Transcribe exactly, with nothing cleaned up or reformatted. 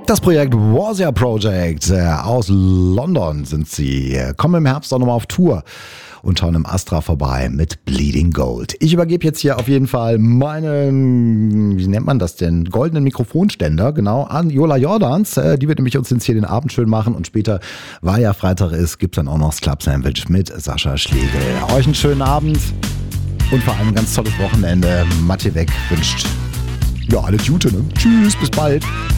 Das Projekt Warsia Project äh, aus London sind sie. Kommen im Herbst auch nochmal auf Tour und schauen im Astra vorbei mit Bleeding Gold. Ich übergebe jetzt hier auf jeden Fall meinen, wie nennt man das denn, goldenen Mikrofonständer, genau, an Jola Jordans. Äh, die wird nämlich uns jetzt hier den Abend schön machen und später, weil ja Freitag ist, gibt es dann auch noch das Club Sandwich mit Sascha Schlegel. Euch einen schönen Abend und vor allem ein ganz tolles Wochenende. Mathe weg wünscht ja alle Gute, ne? Tschüss, bis bald.